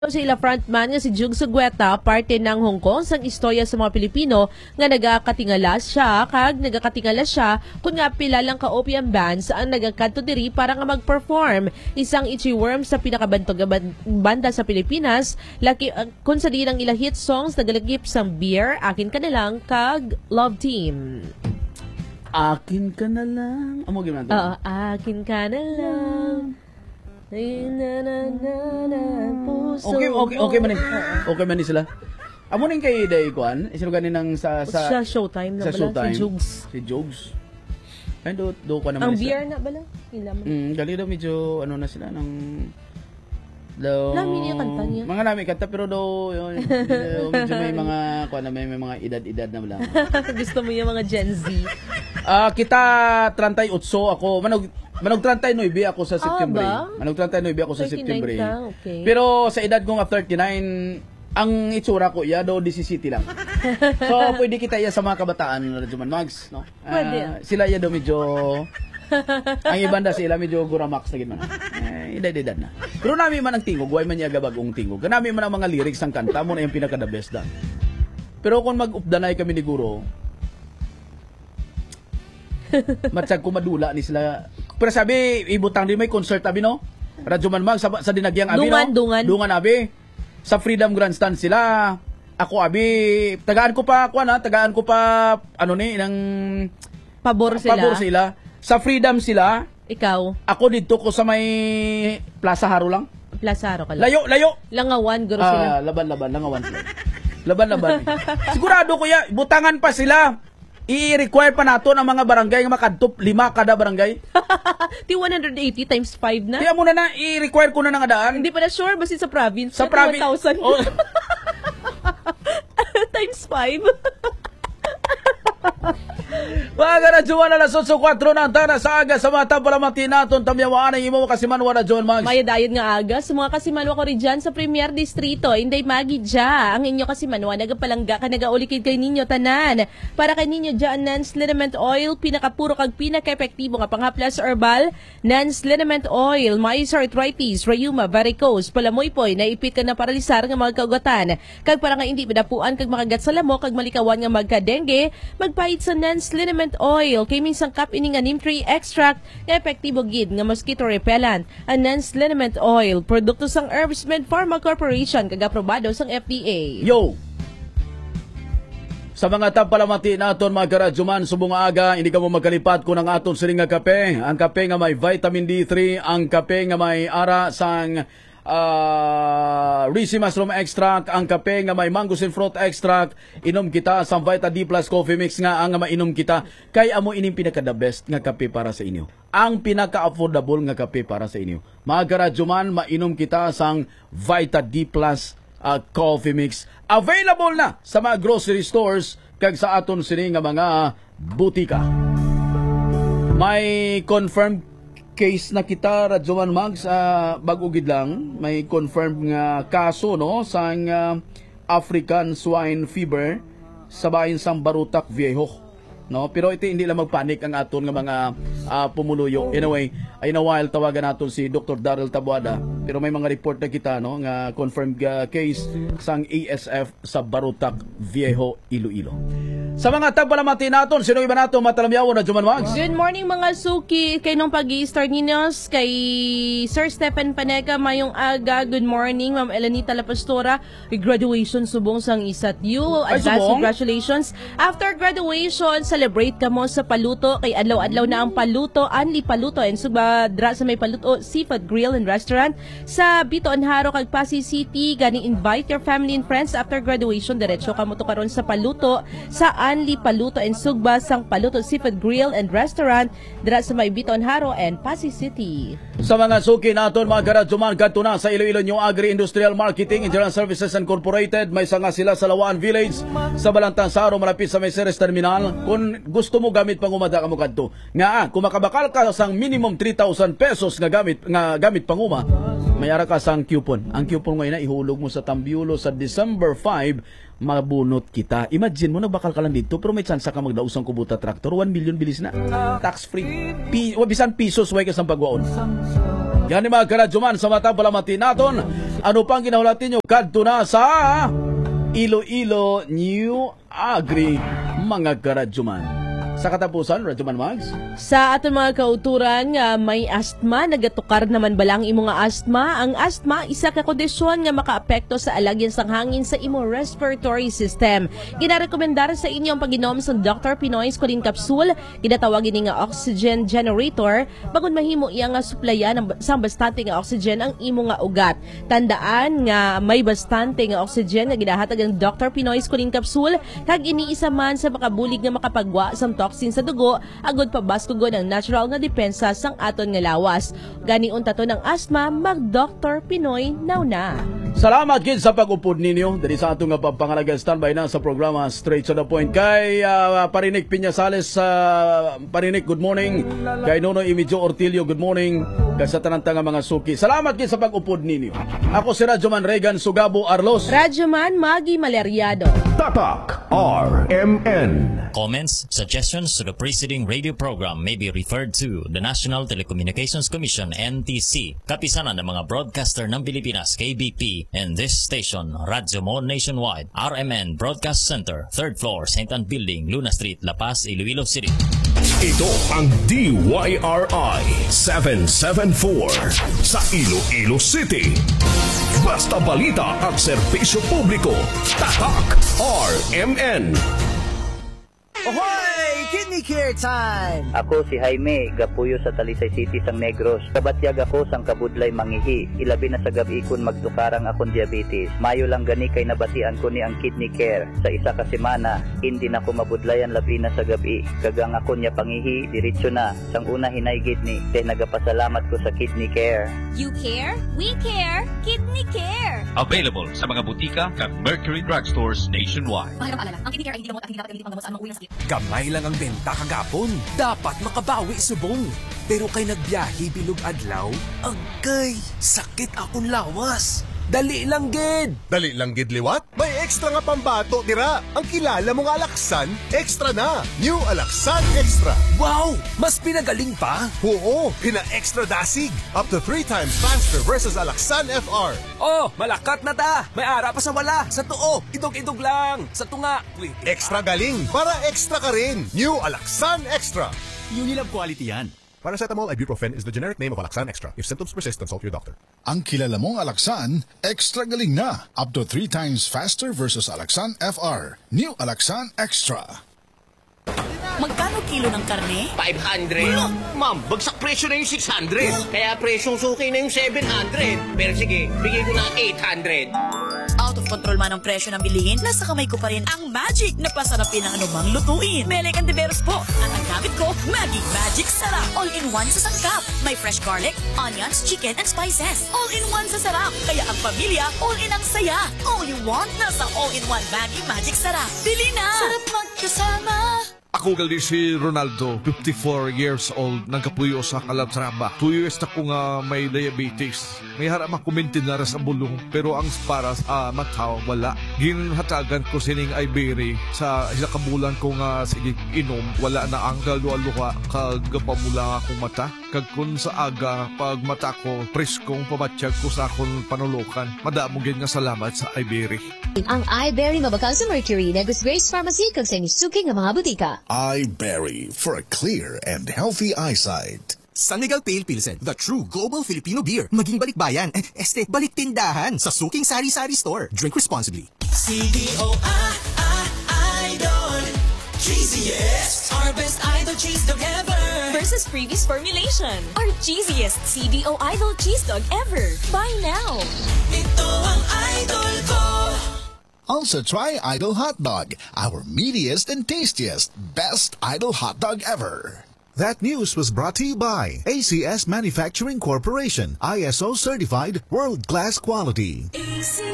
Sa ila frontman nga si Jug Sugueta, parte ng Hong Kong sang istorya sa mga Pilipino nga nagakatingala siya kung nga pila lang ka-opium bands ang nagakadto diri para nga mag-perform. Isang itchy worm sa pinakabantog banda sa Pilipinas, kung sa di ng ila hit songs nagalagip sang Beer, Akin Ka Na Lang kag Love Team. Akin ka na lang. Amo gimana to? Oo, Akin Ka Na Lang. Okay man ni sila. Amo ning kay Day Kwan, isino ganin nang sa Showtime na sa bala Showtime. si Jugs. Si Jugs. Ay do ko naman Ang beer na bala? Ilaman. Gali daw medyo ano na sila nang daw. Nami niya kanta niya. Mga nami kanta pero daw yun, medyo may mga kuan na may mga edad-edad na bala. Gusto mo yung mga Gen Z? Kita 38 ako Manog 39 ako sa September. Manog 39 ako sa September. Okay. Pero sa edad ko nga 39, ang itsura ko iya do 17 lang. So pwede kita iya sa mga kabataan na Rajuman Mags, no? Pwede. Sila iya do medyo ang ibanda sila medyo guramax na gid man. Edad-edad na. Pero nami man ang tingog, way man iya gabagong tingog. Nami man ang mga lyrics ng kanta mo na yung pinaka the best da. Pero kung mag-updanay kami ni Guro, matsag ko madula ni sila. Pero sabi, ibutang din may concert abi no? Rajuman Mag sa dinagyang abi Dungan abi. Sa Freedom Grandstand sila. Ako abi, tagaan ko pa ano ni nang pabor sila. Sa Freedom sila. Ikaw? Ako dito ko sa may Plaza Haro lang. Plaza Haro ka lang. Layo. Langawan guro sila. Laban langawan sila. Laban. Sigurado ko ya, butangan pa sila. I-require pa nato ng mga barangay nga makadtop 5 kada barangay. Ti 180 times 5 na. Kaya muna na i-require ko na ng adaan. Hindi pa na sure basta sa province. Sa province 1,000. Oh. Times 5. Mga Rajuan alas 8:04 na ang tana sa aga sa mga tampalamati naton tamyawaan ang imo kasiman wala John Mags. May dayod nga aga sa mga kasimanwa ko rin dyan sa Premier Distrito. Inday Magi dya. Ang inyo kasimanwa nagapalangga ka nagaulikid kay ninyo tanan. Para kay ninyo dyan non-liniment oil pinakapuro kag pinaka-epektibo nga panghaplas herbal non-liniment oil may arthritis, rheuma, varicose, palamoy-poy naipit ka na paralisar nga mga kaugatan. Kag para nga hindi madapuan kag makagat sa lamok kag malikawan nga magka-dengue magpahit sa non-liniment oil kay minsang kap ini nga neem tree extract nga epektibo gid nga mosquito repellent. Ang non-liniment oil produkto sang Herbsmed Pharma Corporation kag aprobado sang FDA. Yo. Sa mga tampalamati naton mga karadyoman subong aga hindi ka mo magkalipat kun ang aton sining nga kape. Ang kape nga may vitamin D3, ang kape nga may ara sang Risi Mushroom Extract, ang kape nga may Mangosteen Fruit Extract, inom kita sa Vita D Plus Coffee Mix nga ang mainom kita kay amo ining pinaka the best nga kape para sa inyo. Ang pinaka affordable nga kape para sa inyo. Mga karadyoman, mainom kita sang Vita D Plus Coffee Mix. Available na sa mga grocery stores kag sa aton sini nga mga butika. May confirmed case na kita Rajuman Mags bagugid lang may confirmed nga kaso no sang African swine fever sa bahin sang Barutak Viejo no pero ito hindi lang magpanik ang aton nga mga pumuluyo. Anyway, ay na while tawagan naton si Dr. Daryl Tabuada pero may mga report na kita no nga confirmed case sang ASF sa Barutak Viejo, Iloilo. Sa mga tampalamati naton, sino iba nato matalamyawan na Juman Mags? Good morning mga suki. Kay nung pag-i-start ninyo, kay Sir Stephen Panega, mayong aga. Good morning, Ma'am Elenita La Pastora. Graduation subong sang isat you. Advance congratulations. After graduation, celebrate ka mo sa paluto. Kay adlaw-adlaw na ang paluto. Anli Paluto and subadra sa may paluto Seafood Grill and Restaurant sa Bitoon Haro kag Pasig City. Gani invite your family and friends after graduation. Diretso ka mo to karon sa paluto sa Anli Paluto and Sugba sang Paluto Seafood Grill and Restaurant dira sa may Bitoon Haro and Pasig City. Sa mga suki naton mga karadyoman kadto na sa Iloilo New Agri-Industrial Marketing and General Services Incorporated. May sanga sila sa Lawaan Village sa Balantang Saro malapit sa may Ceres Terminal. Kung gusto mo gamit pangumada ka mo kadto nga kung makabakal ka sang minimum 3,000 pesos nga gamit panguma may ara ka sang coupon. Ang coupon ngayon na ihulog mo sa Tambiulo sa December 5 mabunot kita. Imagine mo, nagbakal ka lang dito, pero may chance ka magdausang kubuta traktor. 1 million bilis na. Tax free. Bisan pesos, way ka sa pagwaon. Yan mga karadyoman sa mata palamati naton. Ano pang ginahulatin nyo? Kadto na sa Iloilo New Agri, mga karadyoman. Sa katapusan, Radyoman Mags? Sa aton mga kauturan nga may asthma, nagatukar naman balang imo nga asthma. Ang asthma, isa ka kondisyon nga makaapekto sa alagyan sang hangin sa imo respiratory system. Ginarekomendar sa inyo ang pag-inom sa Dr. Pinoy's Colin Capsule, ginatawag ini nga oxygen generator, bagon mahimo iya nga suplayan sang bastante nga oxygen ang imo nga ugat. Tandaan nga may bastante nga oxygen nga gidahatag ang Dr. Pinoy's Colin Capsule, kag iniisa man sa makabulig nga makapagwa sa toxin sa dugo, agod pabaskugon ang natural nga depensa sang aton nga lawas. Ganiun tato ng asthma, mag-Dr. Pinoy now na. Salamat gid sa pag-upod ninyo diri sa atong nga pangalaga standby na sa programa Straight to the Point. Kay Parinik Piñasales sa Parinik, good morning. Kay Nono Imidjo Ortilio, good morning. Kay sa tanang nga mga suki. Salamat gid sa pag-upod ninyo. Ako si Radyoman Regan Sugabo Arlos. Radyoman Magi Maleriado. Tatak RMN. Comments, suggestions to the preceding radio program may be referred to the National Telecommunications Commission, NTC, kapisanan ng mga broadcaster ng Pilipinas, KBP, and this station, Radyo Mo Nationwide, RMN Broadcast Center, 3rd floor, St. Anne Building, Luna Street, La Paz, Iloilo City. Ito ang DYRI 774 sa Iloilo City. Basta balita at serbisyo publiko. Tatak RMN. Ahoy! Kidney Care Time! Ako si Jaime, gapuyo sa Talisay City sang Negros. Kabatyag ako sang kabudlay mangihi. Ilabi na sa gabi ikon magtukarang akong diabetes. Mayo lang gani kay nabatian ko ni ang Kidney Care. Sa isa ka semana, hindi na ko mabudlayan labi na sa gabi. Kagang ako niya pangihi, diretso na. Sang una hinay kidney, kay nagapasalamat ko sa Kidney Care. You care? We care! Kidney Care! Available sa mga butika at Mercury Drugstores nationwide. Mahirap alala, ang Kidney Care ay hindi gamot at hindi dapat gamitin sa anumang uwi ng sakit. Gamay lang ang benta kagapon. Dapat makabawi subong. Pero kay nagbiyahe bilog adlaw, agay, sakit akong lawas. Dali lang gid. Dali lang gid liwat? May extra nga pambato tira. Ang kilala mong Alaksan, extra na. New Alaksan Extra. Wow! Mas pinagaling pa? Oo, pina-extra dasig. Up to 3 times faster versus Alaksan FR. Oh, malakat na ta. May ara pa sa wala. Sa tuo, idog-idog lang. Sa tunga. Extra galing para extra ka rin. New Alaksan Extra. Unilab quality yan. Paracetamol ibuprofen is the generic name of Alaksan Extra. If symptoms persist, consult your doctor. Ang kilala mong Alaksan, extra galing na. Up to 3 times faster versus Alaksan FR. New Alaksan Extra. Magkano kilo ng karne? 500. Ma'am, bagsak presyo na yung 600. Kaya presyong suki na yung 700. Pero sige, bigay ko na 800. Out of control man ang presyo ng bilihin, nasa kamay ko pa rin ang magic na pasarapin ng anumang lutuin. Melek and Diveros po. At ang gamit ko, Maggi Magic Sarap. All-in-one sa sangkap. May fresh garlic, onions, chicken, and spices. All-in-one sa sarap. Kaya ang pamilya, all-in ang saya. All you want, nasa all-in-one Maggi Magic Sarap. Bili na! Sarap magkasama! Ako gali si Ronaldo, 54 years old, nagkapuyo sa Calatrava. 2 years na ko nga may diabetes. May harap makumintin na sa bulong, pero ang para sa mata, wala. Ginhatagan ko sining Ibery sa isa kabulan ko nga sige inom, wala na ang galuwa-luwa, kagapamula akong mata. Kag kun sa aga, pag mata ko, preskong pamatsyag ko sa akong panulukan. Madamog nga salamat sa Ibery. Ang Ibery mabakal sa Mercury, Negros Grace Pharmacy, kag sa inyusuking ng mga butika. Iberry for a clear and healthy eyesight. San Miguel Pale Pilsen, the true global Filipino beer. Maging balikbayan, balik tindahan sa Suking Sari-Sari Store. Drink responsibly. CDOI Idol, cheesiest, our best idol cheese dog ever. Versus previous formulation, our cheesiest CDO Idol cheese dog ever. Buy now. Ito ang idol ko. Also try Idol Hot Dog, our meatiest and tastiest, best Idol Hot Dog ever. That news was brought to you by ACS Manufacturing Corporation, ISO certified, world-class quality.